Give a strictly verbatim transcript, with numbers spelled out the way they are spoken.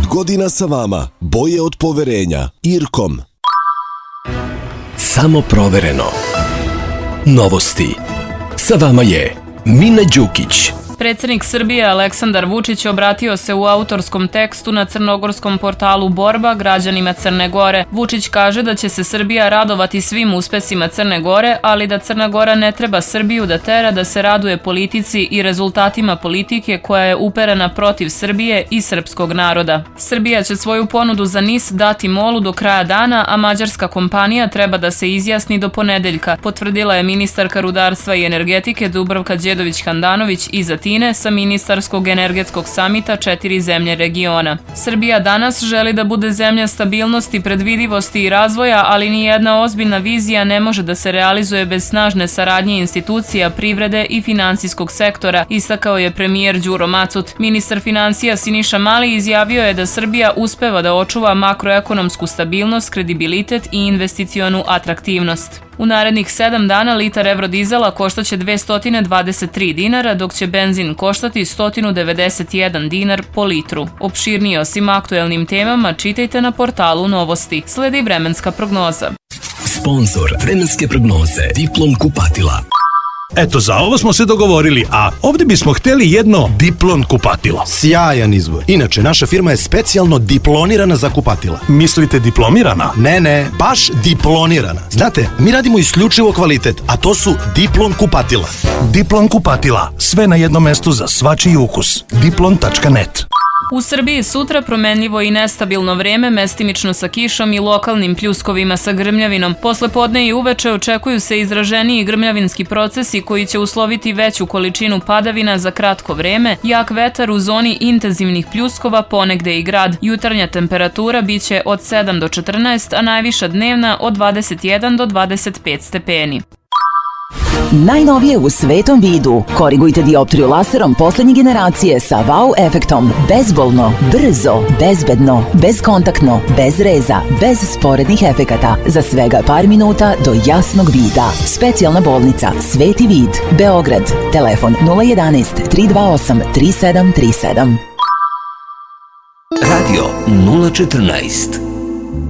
godina sa vama, boje od poverenja. Irkom. Samo provereno. Novosti. Sa vama je Mina Đukić. Predsednik Srbije Aleksandar Vučić obratio se u autorskom tekstu na crnogorskom portalu Borba građanima Crne Gore. Vučić kaže da će se Srbija radovati svim uspesima Crne Gore, ali da Crna Gora ne treba Srbiju da tera da se raduje politici i rezultatima politike koja je uperena protiv Srbije i srpskog naroda. Srbija će svoju ponudu za N I S dati MOL-u do kraja dana, a mađarska kompanija treba da se izjasni do ponedeljka, potvrdila je ministarka rudarstva i energetike Dubravka Đedović-Handanović iz Atine sa ministarskog energetskog samita četiri zemlje regiona. Srbija danas želi da bude zemlja stabilnosti, predvidivosti i razvoja, ali ni jedna ozbiljna vizija ne može da se realizuje bez snažne saradnje institucija, privrede i finansijskog sektora, istakao je premijer Đuro Macut. Ministar finansija Siniša Mali izjavio je da Srbija uspeva da očuva makroekonomsku stabilnost, kredibilitet i investicionu atraktivnost. U narednih sedam dana litar evrodizela koštaće dvesta dvadeset tri dinara, dok će benzin koštati sto devedeset jedan dinar po litru. Opširnije o svim aktuelnim temama čitajte na portalu Novosti. Sledi vremenska prognoza. Sponzor vremenske prognoze Diplom kupatila. Eto, za ovo smo se dogovorili, a ovdje bismo hteli jedno Diplon kupatilo. Sjajan izbor. Inače, naša firma je specijalno diplonirana za kupatila. Mislite diplomirana? Ne, ne, baš diplonirana. Znate, mi radimo isključivo kvalitet, a to su Diplon kupatila. Diplon kupatila, sve na jednom mestu za svačiji ukus. diplon tačka net. U Srbiji sutra promenljivo i nestabilno vreme, mestimično sa kišom i lokalnim pljuskovima sa grmljavinom. Posle podne i uveče očekuju se izraženiji grmljavinski procesi koji će usloviti veću količinu padavina za kratko vreme, jak vetar u zoni intenzivnih pljuskova, ponegde i grad. Jutarnja temperatura biće od sedam do četrnaest, a najviša dnevna od dvadeset jedan do dvadeset pet stepeni. Najnovije u svetom vidu. Korigujte dioptriju laserom poslednje generacije sa wow efektom. Bezbolno, brzo, bezbedno, bezkontaktno, bez reza, bez sporednih efekata. Za svega par minuta do jasnog vida. Specijalna bolnica Sveti vid, Beograd. Telefon nula jedanaest tri dva osam tri sedam tri sedam. Radio nula četrnaest.